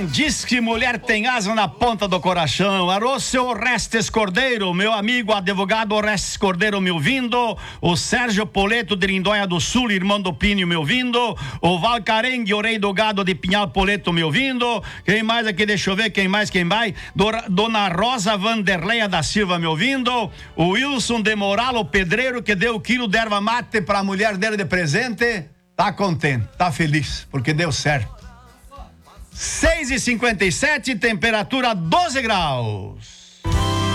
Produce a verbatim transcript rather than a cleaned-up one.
Quem diz que mulher tem asa na ponta do coração? Alô, seu Orestes Cordeiro, meu amigo advogado Orestes Cordeiro me ouvindo, o Sérgio Poleto de Lindóia do Sul, irmão do Pinho me ouvindo, o Valcarengue, o rei do gado de Pinhal Poleto me ouvindo, quem mais aqui, deixa eu ver, quem mais, quem vai, Dona Rosa Vanderleia da Silva me ouvindo, o Wilson de Moral, o pedreiro que deu o quilo de erva mate pra mulher dele de presente, tá contente, tá feliz, porque deu certo. seis e cinquenta e sete, temperatura doze graus.